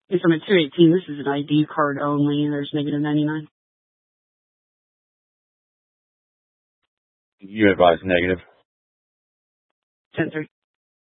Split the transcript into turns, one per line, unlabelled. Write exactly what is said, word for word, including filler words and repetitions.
It's from a two eighteen. This is an I D card only. There's negative ninety-nine.
You advise negative.
ten three.